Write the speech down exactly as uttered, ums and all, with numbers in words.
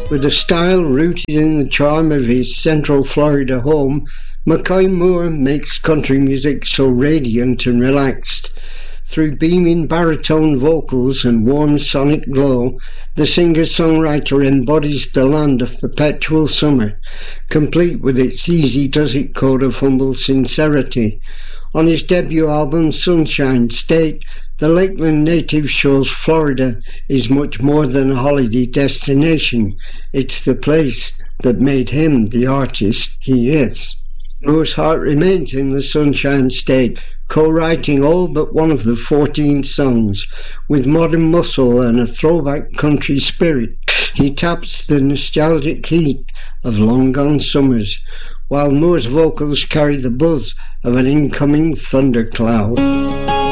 With a style rooted in the charm of his Central Florida home, McCoy Moore makes country music so radiant and relaxed. Through beaming baritone vocals and warm sonic glow, the singer-songwriter embodies the land of perpetual summer, complete with its easy-does-it code of humble sincerity. On his debut album, Sunshine State, the Lakeland native shows Florida is much more than a holiday destination. It's the place that made him the artist he is. Moore's heart remains in the Sunshine State, co-writing all but one of the fourteen songs. With modern muscle and a throwback country spirit, he taps the nostalgic heat of long-gone summers, while Moore's vocals carry the buzz of an incoming thundercloud.